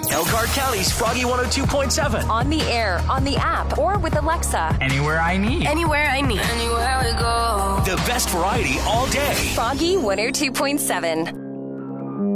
Elkhart County's Froggy 102.7. On the air, on the app, or with Alexa. Anywhere I need. Anywhere I need. Anywhere we go. The best variety all day. Froggy 102.7.